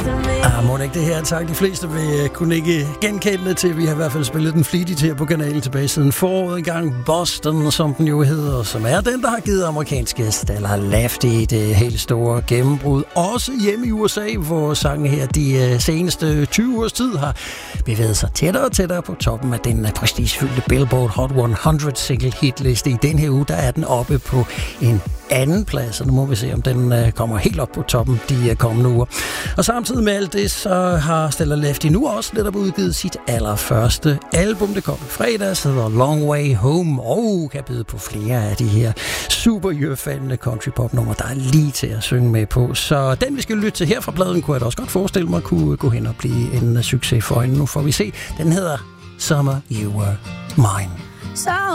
Må ikke det her tak. De fleste vil kunne ikke genkende til. Vi har i hvert fald spillet den flittigt her på kanalen tilbage siden foråret engang. Boston, som den jo hedder, som er den, der har givet amerikanske Stella Lafty det helt store gennembrud. Også hjemme i USA, hvor sangen her de seneste 20 års tid har bevæget sig tættere og tættere på toppen af den prestigefyldte Billboard Hot 100 single hitliste. I den her uge, der er den oppe på en anden plads, og nu må vi se, om den kommer helt op på toppen de kommende uger. Og samtidig med alt det, så har Stella Lafty nu også netop udgivet sit allerførste album. Det kom i fredags, hedder Long Way Home, og kan byde på flere af de her super jørfaldende country-pop-numre, der er lige til at synge med på. Så den, vi skal lytte til her fra pladen, kunne jeg da også godt forestille mig, kunne gå hen og blive en succes for hende. Nu får vi se. Den hedder Summer You Were Mine. So